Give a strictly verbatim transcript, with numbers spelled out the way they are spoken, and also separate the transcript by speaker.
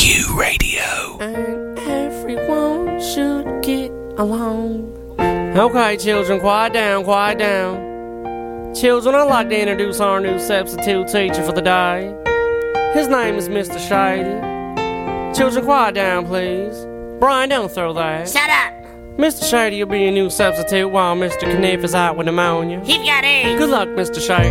Speaker 1: Q Radio.
Speaker 2: And everyone should get along. Okay, children, quiet down, quiet down. Children, I'd like to introduce our new substitute teacher for the day. His name is Mister Shady. Children, quiet down, please. Brian, don't throw that.
Speaker 3: Shut up.
Speaker 2: Mister Shady will be your new substitute while Mister Kniff is out with pneumonia.
Speaker 3: He's got AIDS.
Speaker 2: Good luck, Mister Shady.